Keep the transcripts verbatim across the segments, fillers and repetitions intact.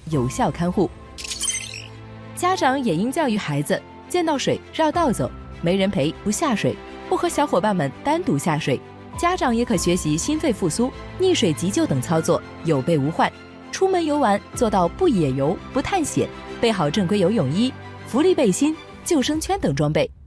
有效看护。家长也应教育孩子，见到水绕道走，没人陪不下水，不和小伙伴们单独下水。家长也可学习心肺复苏、溺水急救等操作，有备无患。出门游玩做到不野游、不探险，备好正规游泳衣、浮力背心、救生圈等装备。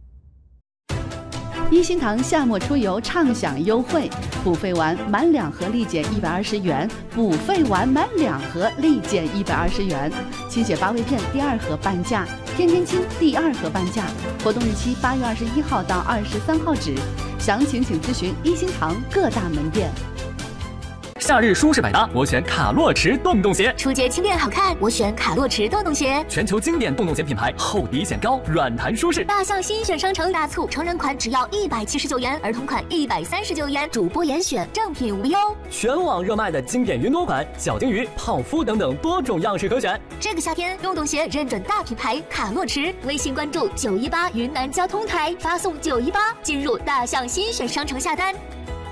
一心堂夏末出游畅享优惠，补费完满两盒立减一百二十元，补费完满两盒立减一百二十元。清血八味片第二盒半价，天天清第二盒半价。活动日期八月二十一号到二十三号止，详情请咨询一心堂各大门店。 夏日舒适百搭，我选卡洛驰洞洞鞋； 初节轻便好看，我选卡洛驰洞洞鞋。 全球经典洞洞鞋品牌，厚底显高，软弹舒适。 大象新选商城大促，成人款只要一百七十九元，儿童款一百三十九元，主播严选，正品无忧。 全网热卖的经典云朵款、小金鱼、泡芙等等多种样式可选。 这个夏天，洞洞鞋认准大品牌卡洛驰，微信关注九一八云南交通台，发送九一八进入大象新选商城下单。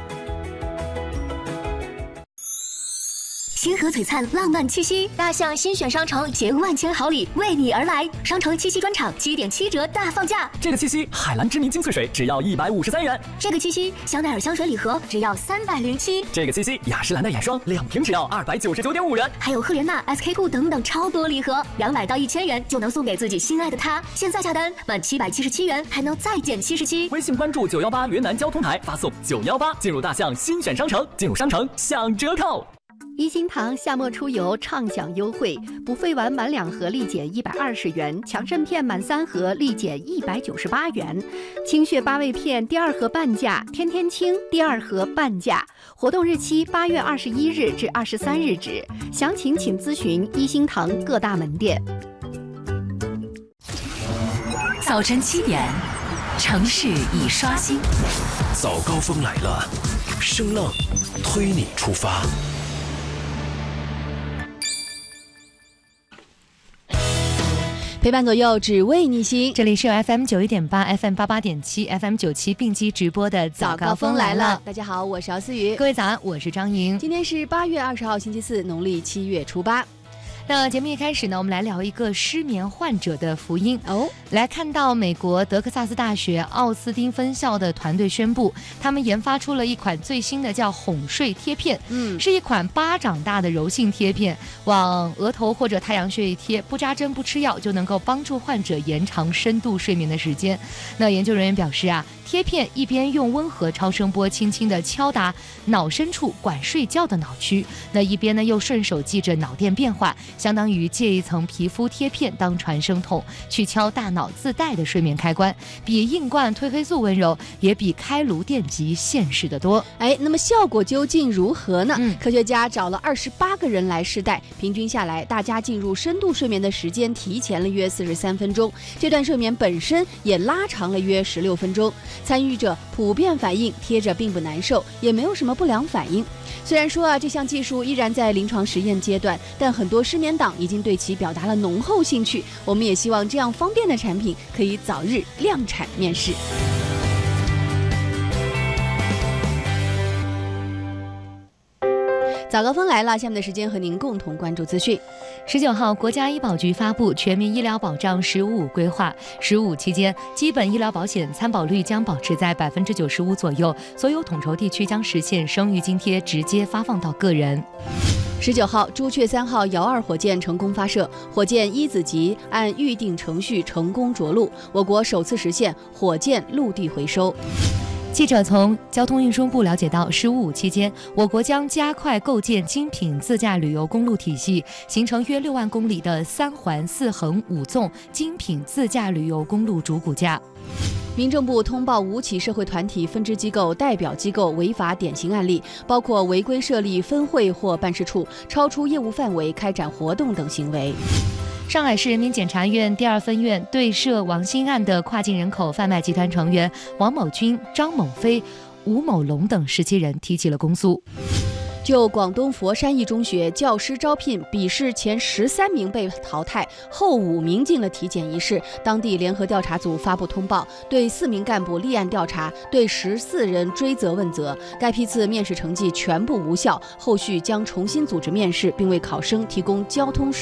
星河璀璨，浪漫气息，大象新选商城携万千好礼为你而来。商城七夕专场七点七折大放价， 这个七夕海蓝之谜精粹水只要一百五十三元， 这个七夕香奈儿香水礼盒只要三百零七， 这个七夕雅诗兰黛眼霜两瓶只要二百九十九点五元， 还有赫莲娜 S K two 等等超多礼盒，两百到一千元就能送给自己心爱的他。现在下单满七百七十七元还能再减七十七。 微信关注九幺八云南交通台，发送九幺八进入大象新选商城，进入商城享折扣。 一心堂夏末出游畅享优惠，补费完满两盒立减一百二十元，强肾片满三盒立减一百九十八元，清血八味片第二盒半价，天天清第二盒半价。活动日期八月二十一日至二十三日止，详情请咨询一心堂各大门店。 早晨七点，城市已刷新。 早高峰来了，声浪推你出发。 陪伴左右，只为你行。 这里是由 F M 九一点八、F M 八八点七、F M 九七并机直播的早高峰来了。 大家好，我是姚思雨。 各位早安，我是张莹。 今天是八月二十号，星期四，农历七月初八。 那节目一开始呢，我们来聊一个失眠患者的福音哦。 来看到美国德克萨斯大学奥斯汀分校的团队宣布，他们研发出了一款最新的叫哄睡贴片， 嗯， 是一款巴掌大的柔性贴片，往额头或者太阳穴一贴，不扎针不吃药就能够帮助患者延长深度睡眠的时间。那研究人员表示啊，贴片一边用温和超声波轻轻地敲打脑深处管睡觉的脑区，那一边呢又顺手记着脑电变化，相当于借一层皮肤贴片当传声筒，去敲大脑自带的睡眠开关，比硬灌褪黑素温柔，也比开颅电极现实的多。 哎，那么效果究竟如何呢？ 嗯、 科学家找了二十八个人来试戴，平均下来，大家进入深度睡眠的时间提前了约四十三分钟，这段睡眠本身也拉长了约十六分钟。参与者普遍反映贴着并不难受，也没有什么不良反应。虽然说啊，这项技术依然在临床实验阶段，但很多失眠党已经对其表达了浓厚兴趣。我们也希望这样方便的产品可以早日量产面世。早高峰来了，下面的时间和您共同关注资讯。 十九号，国家医保局发布全民医疗保障“十五五”规划，“十五五”期间，基本医疗保险参保率将保持在百分之九十五左右，所有统筹地区将实现生育津贴直接发放到个人。 十九号，朱雀三号遥二火箭成功发射，火箭一子级按预定程序成功着陆，我国首次实现火箭陆地回收。 记者从交通运输部了解到，“十五五”期间，我国将加快构建精品自驾旅游公路体系，形成约六万公里的三环四横五纵精品自驾旅游公路主骨架。 民政部通报五起社会团体分支机构代表机构违法典型案例，包括违规设立分会或办事处、超出业务范围开展活动等行为。 上海市人民检察院第二分院对涉王鑫案的跨境人口贩卖集团成员王某军、张某飞、吴某龙等十七人提起了公诉。 就广东佛山一中学教师招聘笔试前十三名被淘汰，后五名进了体检一事，当地联合调查组发布通报，对四名干部立案调查，对十四人追责问责。该批次面试成绩全部无效，后续将重新组织面试，并为考生提供交通